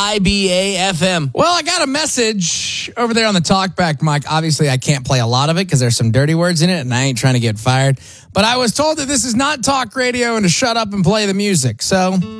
WIBA FM. Well, I got a message over there on the talkback mic. Obviously, I can't play a lot of it because there's some dirty words in it, and I ain't trying to get fired. But I was told that this is not talk radio and to shut up and play the music. So